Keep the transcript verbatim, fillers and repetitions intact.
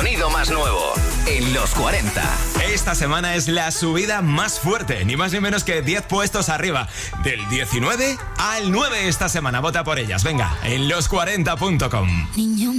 sonido más nuevo en los cuarenta. Esta semana es la subida más fuerte, ni más ni menos que diez puestos arriba. Del diecinueve al nueve esta semana. Vota por ellas, venga, en los cuarenta punto com. Niño